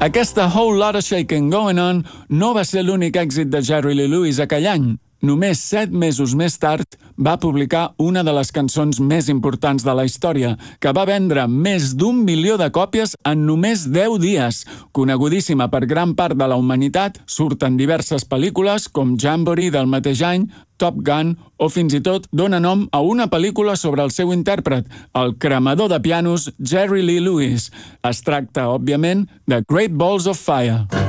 Aquesta Whole Lotta Shakin' Going On no va ser l'únic èxit de Jerry Lee Lewis aquell any. Només 7 mesos més tard va publicar una de les cançons més importants de la història, que va vendre més d'1 milió de còpies en només 10 dies. Conegudíssima per gran part de la humanitat, surt en diverses pel·lícules com Jamboree del mateix any, Top Gun o fins i tot dona nom a una pel·lícula sobre el seu intèrpret, el cremador de pianos Jerry Lee Lewis. Es tracta, òbviament, de Great Balls of Fire.